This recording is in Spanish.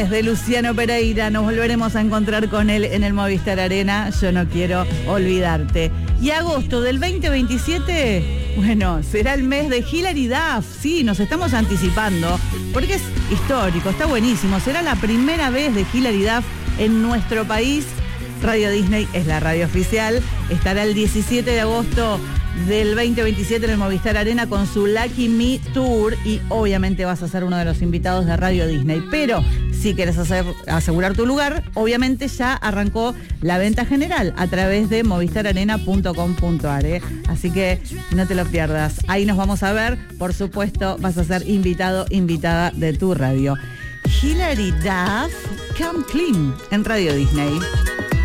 Es de Luciano Pereira, nos volveremos a encontrar con él en el Movistar Arena, yo no quiero olvidarte. Y agosto del 2027, bueno, será el mes de Hilary Duff, sí, nos estamos anticipando, porque es histórico, está buenísimo, será la primera vez de Hilary Duff en nuestro país. Radio Disney es la radio oficial, estará el 17 de agosto del 2027 en el Movistar Arena con su Lucky Me Tour y obviamente vas a ser uno de los invitados de Radio Disney. Pero si quieres asegurar tu lugar, obviamente ya arrancó la venta general a través de movistararena.com.ar. Así que no te lo pierdas. Ahí nos vamos a ver. Por supuesto, vas a ser invitado, invitada de tu radio. Hilary Duff, Come Clean en Radio Disney.